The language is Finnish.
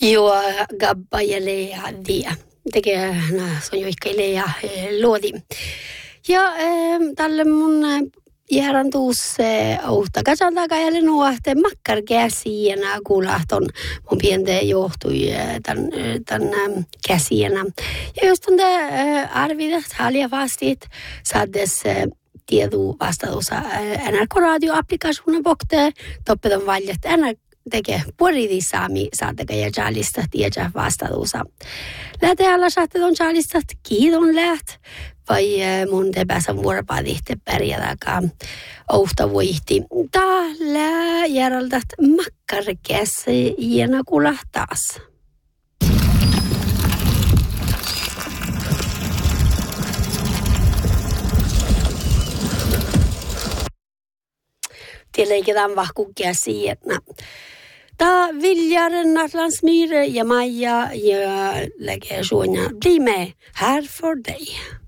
Joo, gabba ja lea dia. Tekee se on joikka lea luodi. Ja tälle mun järjantuus ohta katson takajalle nuohte makkar käsienä kulahton mun pienteen johtui tämän käsienä. Ja just on arvidat halja vastit saades tiedu vastatusa NRK radio-applikationen bokte toppeton valjat NRK tekee puoliti saami saateka ja jalista tiedä vastatusa. Lähte alla saatte ton jalista kiiton läht vai mun te pääsä vuoropadihte pärjätäkään ohta voihti. Täällä järjeltät makkarkäsi iänä kulahtaas. Tiedetään vahkukäsi, että ta viljaren Atlantsmyre ja Maja ja lägger såna bli med här för dig.